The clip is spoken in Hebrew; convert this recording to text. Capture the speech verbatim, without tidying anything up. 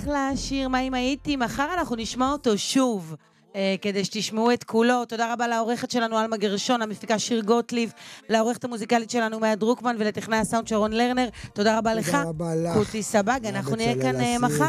אחלה שיר, מה אם הייתי? מחר אנחנו נשמע אותו שוב, אה, כדי שתשמעו את כולו. תודה רבה לעורכת שלנו אלמה גרשון, המפיקה שיר גוטליב, לעורכת המוזיקלית שלנו מאיה דרוקמן, ולטכנאי הסאונד שרון לרנר. תודה רבה לך, תודה רבה לך. קוטי סבג. אנחנו נהיה כאן אה, מחר.